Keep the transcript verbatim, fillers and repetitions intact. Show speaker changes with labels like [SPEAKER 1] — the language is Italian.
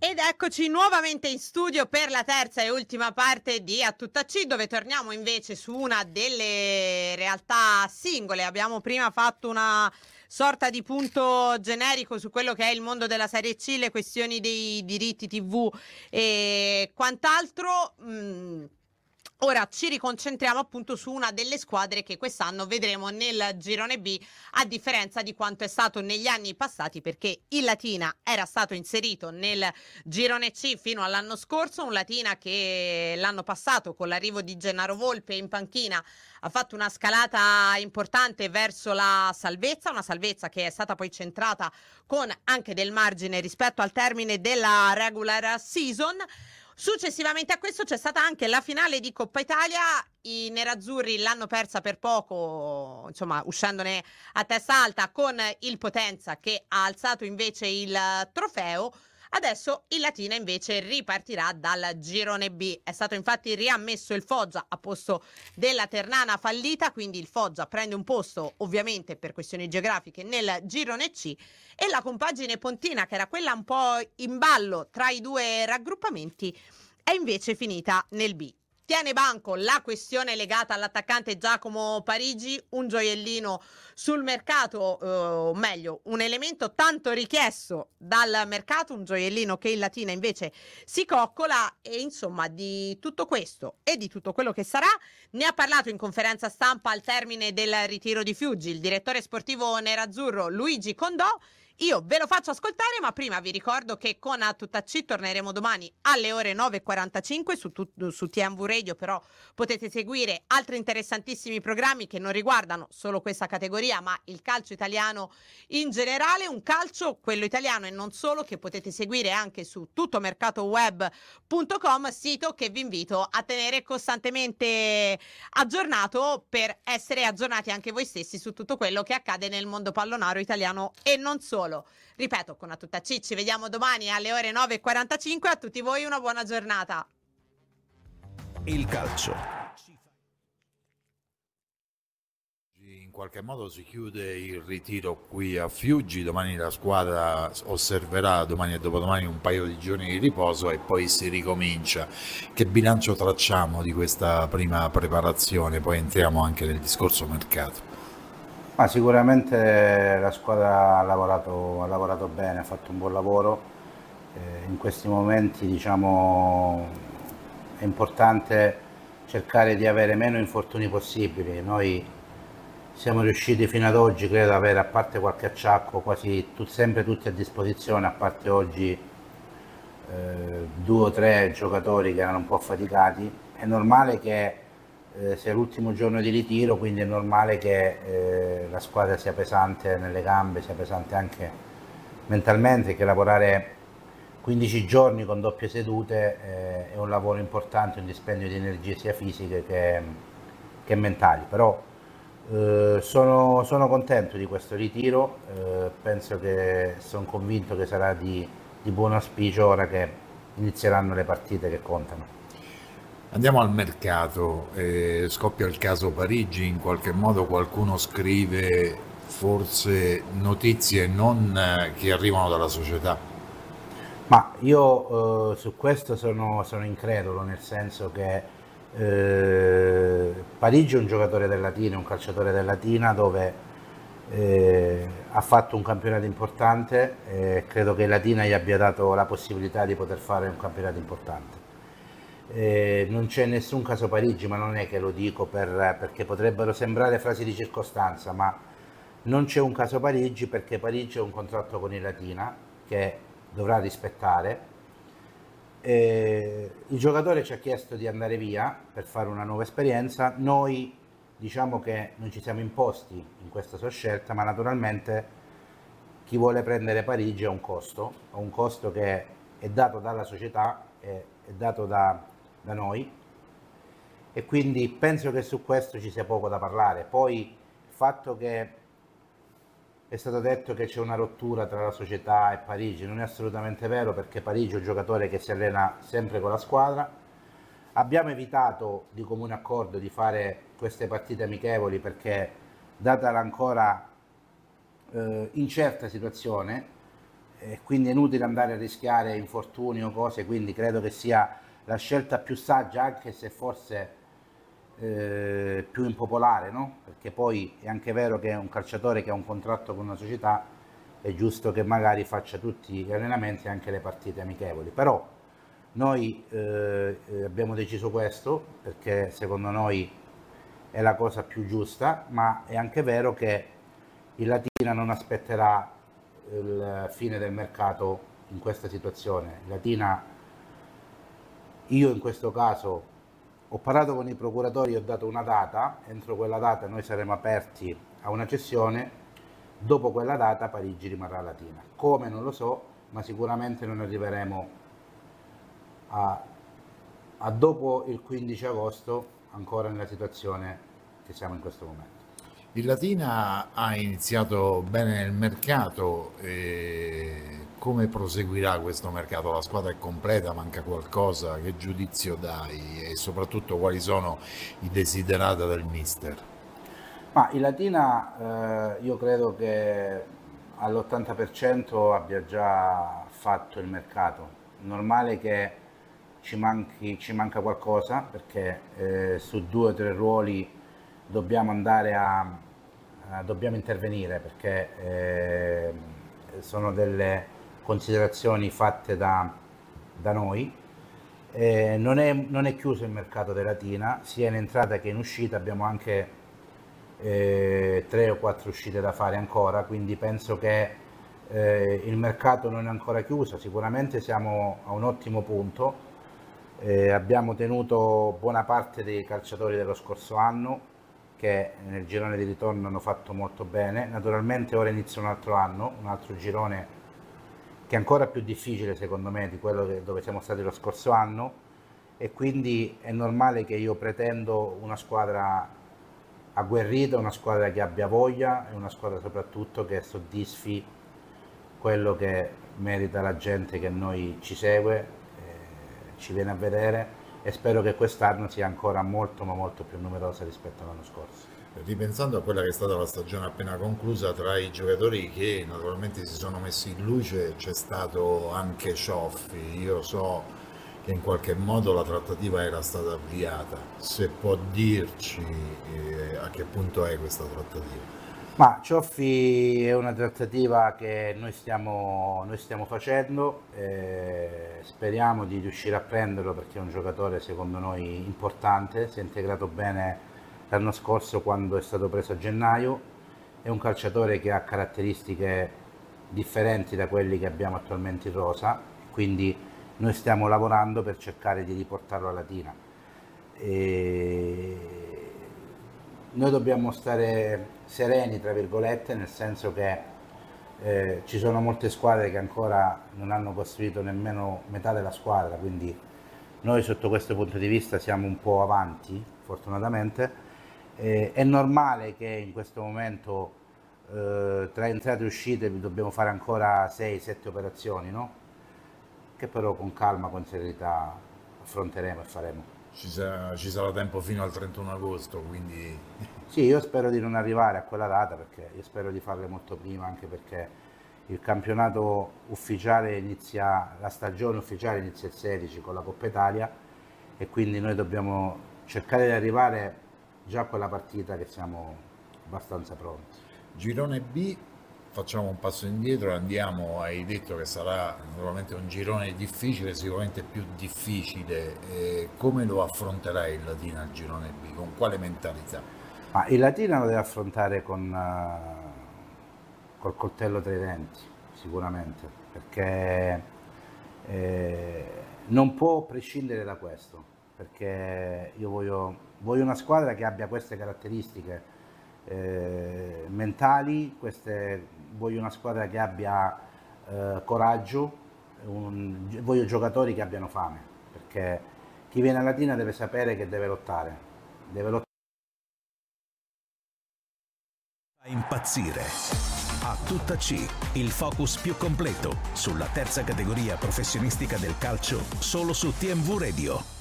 [SPEAKER 1] Ed eccoci nuovamente in studio per la terza e ultima parte di A Tutta C, dove torniamo invece su una delle realtà singole. Abbiamo prima fatto una sorta di punto generico su quello che è il mondo della Serie C, le questioni dei diritti tivù e quant'altro. Mh, Ora ci riconcentriamo appunto su una delle squadre che quest'anno vedremo nel girone B, a differenza di quanto è stato negli anni passati, perché il Latina era stato inserito nel girone C fino all'anno scorso, un Latina che l'anno passato con l'arrivo di Gennaro Volpe in panchina ha fatto una scalata importante verso la salvezza, una salvezza che è stata poi centrata con anche del margine rispetto al termine della regular season. Successivamente a questo c'è stata anche la finale di Coppa Italia. I nerazzurri l'hanno persa per poco, insomma, uscendone a testa alta con il Potenza che ha alzato invece il trofeo. Adesso il Latina invece ripartirà dal girone B. È stato infatti riammesso il Foggia a posto della Ternana fallita, quindi il Foggia prende un posto ovviamente per questioni geografiche nel girone C e la compagine pontina, che era quella un po' in ballo tra i due raggruppamenti, è invece finita nel B. Tiene banco la questione legata all'attaccante Giacomo Parigi, un gioiellino sul mercato, eh, o meglio, un elemento tanto richiesto dal mercato, un gioiellino che il Latina invece si coccola. E insomma, di tutto questo e di tutto quello che sarà ne ha parlato in conferenza stampa al termine del ritiro di Fiuggi il direttore sportivo nerazzurro Luigi Condò. Io ve lo faccio ascoltare, ma prima vi ricordo che con A Tutta C torneremo domani alle ore nove e quarantacinque su, tu, su T M V Radio, però potete seguire altri interessantissimi programmi che non riguardano solo questa categoria, ma il calcio italiano in generale, un calcio, quello italiano e non solo, che potete seguire anche su tuttomercatoweb punto com, sito che vi invito a tenere costantemente aggiornato per essere aggiornati anche voi stessi su tutto quello che accade nel mondo pallonaro italiano e non solo. Ripeto, con A Tutta C ci vediamo domani alle ore nove e quarantacinque. A tutti voi una buona giornata.
[SPEAKER 2] Il calcio. In qualche modo si chiude il ritiro qui a Fiuggi, domani la squadra osserverà domani e dopodomani un paio di giorni di riposo e poi si ricomincia. Che bilancio tracciamo di questa prima preparazione? Poi entriamo anche nel discorso mercato.
[SPEAKER 3] Ma sicuramente la squadra ha lavorato, ha lavorato bene, ha fatto un buon lavoro. Eh, in questi momenti, diciamo, è importante cercare di avere meno infortuni possibili. Noi siamo riusciti fino ad oggi, credo, ad avere, a parte qualche acciacco, quasi tu, sempre tutti a disposizione, a parte oggi eh, due o tre giocatori che erano un po' affaticati. È normale che Eh, sia l'ultimo giorno di ritiro, quindi è normale che eh, la squadra sia pesante nelle gambe, sia pesante anche mentalmente, che lavorare quindici giorni con doppie sedute eh, è un lavoro importante, un dispendio di energie sia fisiche che, che mentali. Però eh, sono, sono contento di questo ritiro, eh, penso che sono convinto che sarà di, di buon auspicio ora che inizieranno le partite che contano.
[SPEAKER 2] Andiamo al mercato, eh, scoppia il caso Parigi, in qualche modo qualcuno scrive forse notizie non eh, che arrivano dalla società.
[SPEAKER 3] Ma io eh, su questo sono, sono incredulo, nel senso che eh, Parigi è un giocatore del Latina, un calciatore del Latina dove eh, ha fatto un campionato importante e credo che il Latina gli abbia dato la possibilità di poter fare un campionato importante. Eh, non c'è nessun caso Parigi, ma non è che lo dico per, perché potrebbero sembrare frasi di circostanza, ma non c'è un caso Parigi perché Parigi ha un contratto con il Latina che dovrà rispettare. Eh, il giocatore ci ha chiesto di andare via per fare una nuova esperienza, noi diciamo che non ci siamo imposti in questa sua scelta, ma naturalmente chi vuole prendere Parigi ha un costo, ha un costo che è dato dalla società, è, è dato da da noi, e quindi penso che su questo ci sia poco da parlare. Poi il fatto che è stato detto che c'è una rottura tra la società e Parigi non è assolutamente vero, perché Parigi è un giocatore che si allena sempre con la squadra. Abbiamo evitato di comune accordo di fare queste partite amichevoli perché, data l'ancora eh, incerta situazione, e quindi è inutile andare a rischiare infortuni o cose, quindi credo che sia la scelta più saggia, anche se forse eh, più impopolare, no? Perché poi è anche vero che un calciatore che ha un contratto con una società è giusto che magari faccia tutti gli allenamenti e anche le partite amichevoli, però noi eh, abbiamo deciso questo perché secondo noi è la cosa più giusta, ma è anche vero che il Latina non aspetterà il fine del mercato in questa situazione. Il Latina, io in questo caso ho parlato con i procuratori, ho dato una data, entro quella data noi saremo aperti a una cessione, dopo quella data Parigi rimarrà Latina. Come non lo so, ma sicuramente non arriveremo a, a dopo il quindici agosto ancora nella situazione che siamo in questo momento.
[SPEAKER 2] Il Latina ha iniziato bene nel mercato, e come proseguirà questo mercato? La squadra è completa, manca qualcosa? Che giudizio dai e soprattutto quali sono i desiderata del mister?
[SPEAKER 3] Ma il Latina eh, io credo che all'ottanta per cento abbia già fatto il mercato. Normale che ci, manchi, ci manca qualcosa perché eh, su due o tre ruoli dobbiamo andare a, a dobbiamo intervenire perché eh, sono delle considerazioni fatte da, da noi. Eh, non, è, non è chiuso il mercato della Latina, sia in entrata che in uscita, abbiamo anche eh, tre o quattro uscite da fare ancora, quindi penso che eh, il mercato non è ancora chiuso, sicuramente siamo a un ottimo punto, eh, abbiamo tenuto buona parte dei calciatori dello scorso anno che nel girone di ritorno hanno fatto molto bene. Naturalmente ora inizia un altro anno, un altro girone che è ancora più difficile secondo me di quello che, dove siamo stati lo scorso anno, e quindi è normale che io pretendo una squadra agguerrita, una squadra che abbia voglia e una squadra soprattutto che soddisfi quello che merita la gente che noi ci segue, eh, ci viene a vedere, e spero che quest'anno sia ancora molto ma molto più numerosa rispetto all'anno scorso.
[SPEAKER 2] Ripensando a quella che è stata la stagione appena conclusa, tra i giocatori che naturalmente si sono messi in luce c'è stato anche Cioffi. Io so che in qualche modo la trattativa era stata avviata, se può dirci eh, a che punto è questa trattativa?
[SPEAKER 3] Ma Cioffi è una trattativa che noi stiamo, noi stiamo facendo, eh, speriamo di riuscire a prenderlo perché è un giocatore secondo noi importante, si è integrato bene l'anno scorso quando è stato preso a gennaio, è un calciatore che ha caratteristiche differenti da quelli che abbiamo attualmente in rosa, quindi noi stiamo lavorando per cercare di riportarlo alla Latina. E noi dobbiamo stare sereni, tra virgolette, nel senso che eh, ci sono molte squadre che ancora non hanno costruito nemmeno metà della squadra, quindi noi sotto questo punto di vista siamo un po' avanti, fortunatamente. Eh, è normale che in questo momento eh, tra entrate e uscite dobbiamo fare ancora sei sette operazioni, no? Che però con calma, con serenità affronteremo e faremo.
[SPEAKER 2] Ci sarà, ci sarà tempo fino al trentuno agosto, quindi...
[SPEAKER 3] Sì, io spero di non arrivare a quella data, perché io spero di farle molto prima, anche perché il campionato ufficiale inizia, la stagione ufficiale inizia il sedici con la Coppa Italia, e quindi noi dobbiamo cercare di arrivare già a quella partita che siamo abbastanza pronti.
[SPEAKER 2] Girone B, facciamo un passo indietro e andiamo, hai detto che sarà naturalmente un girone difficile, sicuramente più difficile, eh, come lo affronterai il Latina al girone B, con quale mentalità?
[SPEAKER 3] Ma il Latina lo deve affrontare con, uh, col coltello tra i denti, sicuramente, perché eh, non può prescindere da questo, perché io voglio, voglio una squadra che abbia queste caratteristiche eh, mentali, queste, voglio una squadra che abbia eh, coraggio, un, voglio giocatori che abbiano fame, perché chi viene a Latina deve sapere che deve lottare, deve lottare.
[SPEAKER 4] Impazzire. A tutta C, il focus più completo sulla terza categoria professionistica del calcio, solo su T M V Radio.